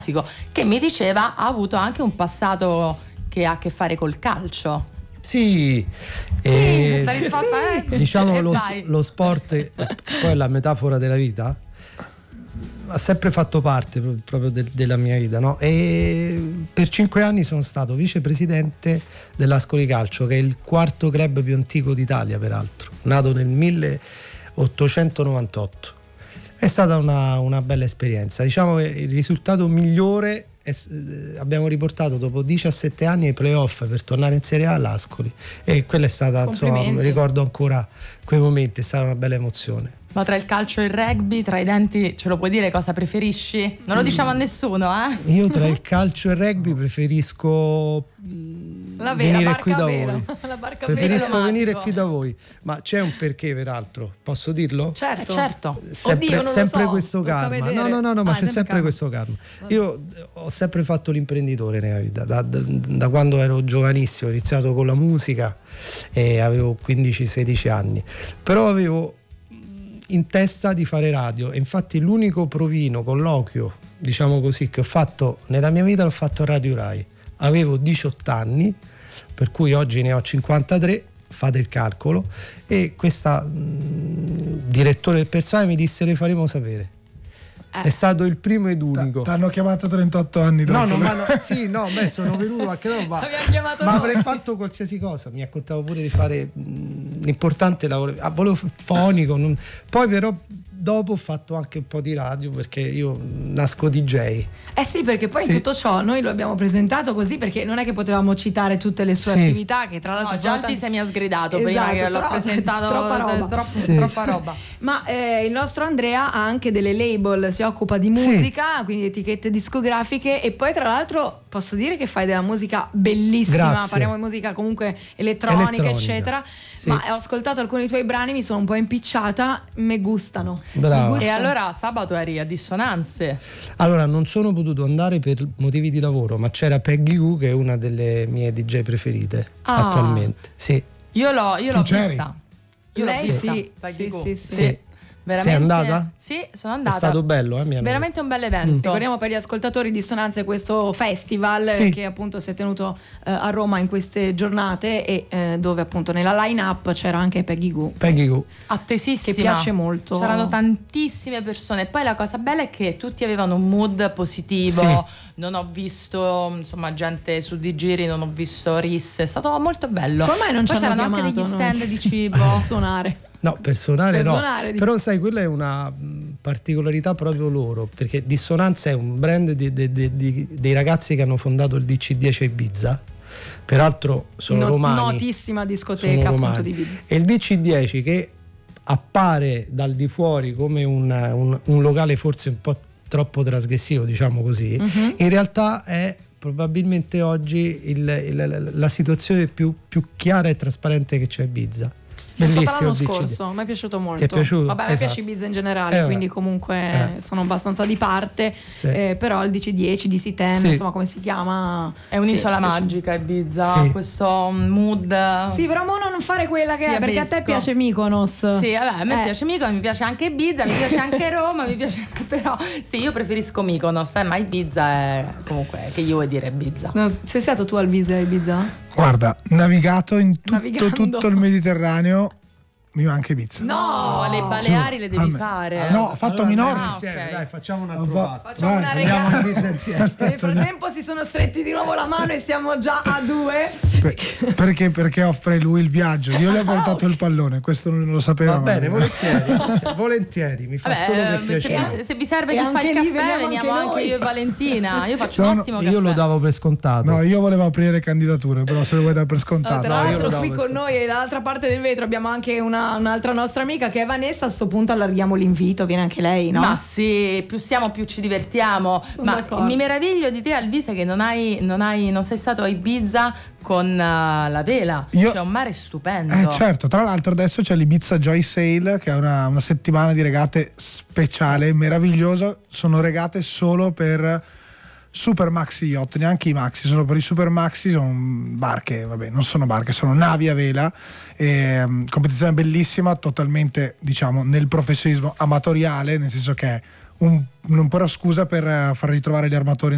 che mi diceva ha avuto anche un passato che ha a che fare col calcio. Sì, questa risposta diciamo lo sport poi è la metafora della vita, ha sempre fatto parte proprio della mia vita, no? E per 5 anni sono stato vicepresidente dell'Ascoli Calcio, che è il quarto club più antico d'Italia, peraltro, nato nel 1898. È stata una bella esperienza. Diciamo che il risultato migliore abbiamo riportato dopo 17 anni ai playoff per tornare in Serie A all'Ascoli, e quella è stata, insomma, ricordo ancora quei momenti, è stata una bella emozione. Ma tra il calcio e il rugby, tra i denti, ce lo puoi dire cosa preferisci? Non lo diciamo a nessuno, Io tra il calcio e il rugby preferisco venire qui da voi. Preferisco venire qui da voi, ma c'è un perché, peraltro, posso dirlo? Certo. Sempre questo karma. No, ma c'è sempre questo karma. Io ho sempre fatto l'imprenditore nella vita, da quando ero giovanissimo, ho iniziato con la musica e avevo 15-16 anni, però avevo in testa di fare radio, e infatti l'unico provino, colloquio, diciamo così, che ho fatto nella mia vita l'ho fatto a Radio Rai. Avevo 18 anni, per cui oggi ne ho 53, fate il calcolo, e questa direttore del personale mi disse: le faremo sapere. È stato il primo ed unico. T'hanno chiamato 38 anni dopo. Sono venuto anche dopo, ma avrei fatto qualsiasi cosa. Mi accontavo pure di fare l'importante lavoro. Volevo fonico, poi però dopo ho fatto anche un po' di radio, perché io nasco DJ. Sì, perché poi in tutto ciò noi lo abbiamo presentato così, perché non è che potevamo citare tutte le sue attività, che tra l'altro già ti mi ha sgridato prima che l'ho presentato, troppa roba. Ma il nostro Andrea ha anche delle label, si occupa di musica, quindi etichette discografiche, e poi tra l'altro posso dire che fai della musica bellissima. Grazie. Parliamo di musica comunque elettronica. Eccetera. Sì. Ma ho ascoltato alcuni tuoi brani, mi sono un po' impicciata, me gustano. Bravo. E allora sabato eri a Dissonanze? Allora, non sono potuto andare per motivi di lavoro, ma c'era Peggy Goo, che è una delle mie DJ preferite attualmente. Sì. Io l'ho vista. Sì. Veramente, sei andata? Sì, sono andata. È stato bello, veramente un bel evento. Ricordiamo per gli ascoltatori Dissonanze questo festival che appunto si è tenuto a Roma in queste giornate, e dove appunto nella line-up c'era anche Peggy Goo. Attesissima. Che piace molto. C'erano tantissime persone. Poi la cosa bella è che tutti avevano un mood positivo. Non ho visto gente su di giri, non ho visto risse. È stato molto bello. Come mai non poi c'erano chiamato, anche degli stand di cibo. Suonare. No, per suonare no. Però sai, quella è una particolarità proprio loro, perché Dissonanza è un brand dei ragazzi che hanno fondato il DC10 a Ibiza. Peraltro sono romani. Notissima discoteca appunto di Ibiza. E il DC10, che appare dal di fuori come un locale forse un po' troppo trasgressivo, diciamo così, in realtà è probabilmente oggi la situazione più chiara e trasparente che c'è a Ibiza. Bellissimo. L'anno scorso mi è piaciuto molto. Ti è piaciuto? Vabbè, a me piace Ibiza in generale, quindi comunque sono abbastanza di parte, però il DC10, DC10, insomma, come si chiama, è un'isola magica Ibiza, questo mood. Sì, però non fare quella che è, perché a te piace Mykonos. Sì, vabbè, a me piace Mykonos, mi piace anche Ibiza, mi piace anche Roma, mi piace, però sì, io preferisco Mykonos, ma Ibiza è comunque, che io vuoi dire Ibiza. Sei stato tu al Ibiza? Guarda, navigato in tutto il Mediterraneo. Mi manca Ibiza. No, le Baleari le devi fare. No, ho fatto Minorca insieme, dai, facciamo un altro patto. Facciamo una regata. Insieme. Nel frattempo si sono stretti di nuovo la mano e siamo già a 2. Perché offre lui il viaggio. Io le ho portato il pallone, questo non lo sapevo. Va bene, volentieri, mi fa solo per piacere. Se vi serve che fai il caffè, veniamo anche io e Valentina. Io faccio un ottimo caffè. Io lo davo per scontato. No, io volevo aprire candidature, però se lo vuoi dare per scontato. Tra l'altro qui con noi e dall'altra parte del vetro abbiamo anche un'altra nostra amica che è Vanessa. A sto punto allarghiamo l'invito, viene anche lei, no? Ma sì, più siamo più ci divertiamo. Mi meraviglio di te, Alvise, che non sei stato a Ibiza con la vela. C'è un mare stupendo. Certo, tra l'altro adesso c'è l'Ibiza Joy Sale, che è una settimana di regate speciale, meravigliosa. Sono regate solo per super maxi yacht, neanche i maxi, sono per i super maxi, sono barche, non sono barche, sono navi a vela, competizione bellissima, totalmente, diciamo, nel professionismo amatoriale, nel senso che è un po' una scusa per far ritrovare gli armatori